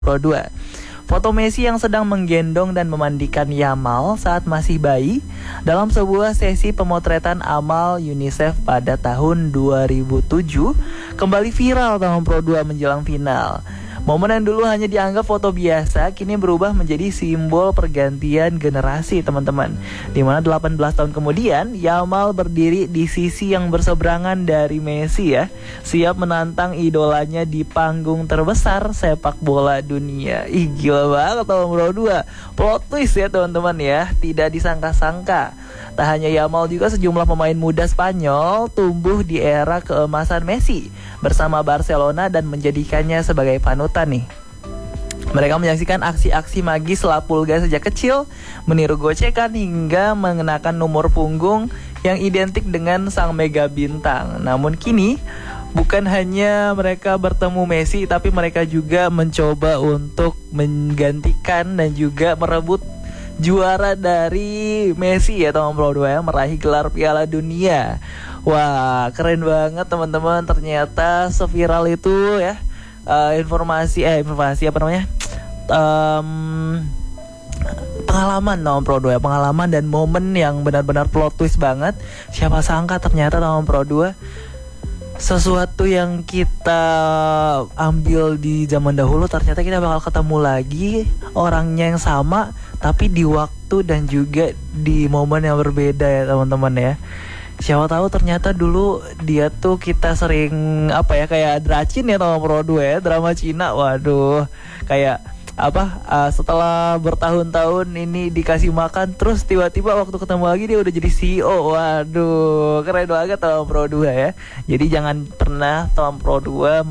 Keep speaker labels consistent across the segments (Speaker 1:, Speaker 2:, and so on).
Speaker 1: Pro 2. Foto Messi yang sedang menggendong dan memandikan Yamal saat masih bayi dalam sebuah sesi pemotretan amal UNICEF pada tahun 2007 kembali viral tahun Pro 2 menjelang final. Momen yang dulu hanya dianggap foto biasa kini berubah menjadi simbol pergantian generasi, teman-teman. Dimana 18 tahun kemudian Yamal berdiri di sisi yang berseberangan dari Messi ya, siap menantang idolanya di panggung terbesar sepak bola dunia. Ih, gila banget tahun Pro 2. Plot twist ya teman-teman ya, tidak disangka-sangka. Tak hanya Yamal, juga sejumlah pemain muda Spanyol tumbuh di era keemasan Messi bersama Barcelona dan menjadikannya sebagai panutan nih. Mereka menyaksikan aksi-aksi magis La Pulga sejak kecil, meniru gocekan hingga mengenakan nomor punggung yang identik dengan sang mega bintang. Namun kini bukan hanya mereka bertemu Messi, tapi mereka juga mencoba untuk menggantikan dan juga merebut juara dari Messi ya tahun Pro 2 ya, meraih gelar Piala Dunia. Wah, keren banget teman-teman. Ternyata seviral itu ya informasi apa namanya? Pengalaman tahun Pro 2 ya, pengalaman dan momen yang benar-benar plot twist banget. Siapa sangka ternyata tahun Pro 2 sesuatu yang kita ambil di zaman dahulu, ternyata kita bakal ketemu lagi orangnya yang sama tapi di waktu dan juga di momen yang berbeda ya teman-teman ya. Siapa tahu ternyata dulu dia tuh kita sering kayak Dracin ya tahun Pro 2 ya, drama Cina. Waduh, kayak setelah bertahun-tahun ini dikasih makan, terus tiba-tiba waktu ketemu lagi dia udah jadi CEO. Waduh, keren banget Tom Pro 2 ya. Jadi jangan pernah Tom Pro 2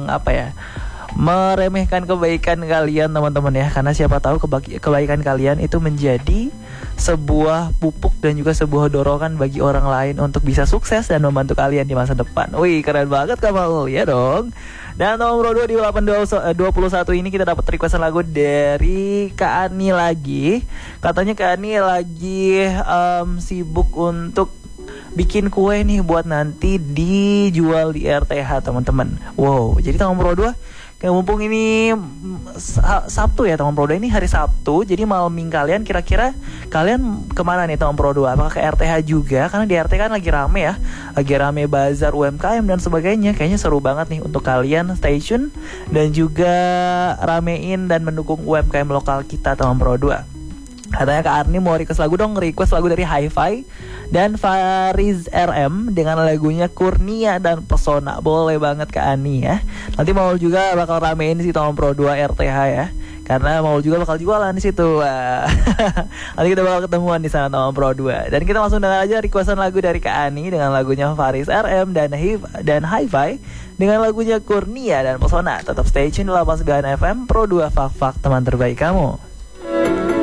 Speaker 1: meremehkan kebaikan kalian teman-teman ya, karena siapa tahu kebaikan kalian itu menjadi sebuah pupuk dan juga sebuah dorongan bagi orang lain untuk bisa sukses dan membantu kalian di masa depan. Wih, keren banget Kamal ya dong. Dan nomor 2 di 821 ini kita dapat requestan lagu dari Kak Ani lagi. Katanya Kak Ani lagi sibuk untuk bikin kue nih buat nanti dijual di RTH teman-teman. Wow, jadi tahun Pro 2 mumpung ini Sabtu ya, tahun Pro 2 ini hari Sabtu. Jadi malam minggu kalian kira-kira kalian kemana nih tahun Pro 2? Apakah ke RTH juga? Karena di RTH kan lagi rame ya, lagi rame bazar UMKM dan sebagainya. Kayaknya seru banget nih untuk kalian stay tune dan juga ramein dan mendukung UMKM lokal kita tahun Pro 2. Katanya Kak Arni mau request lagu dong, request lagu dari Hi-Fi dan Fariz RM dengan lagunya Kurnia dan Pesona. Boleh banget Kak Ani ya. Nanti Maul juga bakal ramein di tahun Pro 2 RTH ya, karena Maul juga bakal jualan di situ. Nanti kita bakal ketemuan di sana tahun Pro 2. Dan kita langsung dengar aja requestan lagu dari Kak Ani dengan lagunya Fariz RM dan Hi-Fi dengan lagunya Kurnia dan Pesona. Tetap stay tune di 89 FM Pro 2 Fak teman terbaik kamu.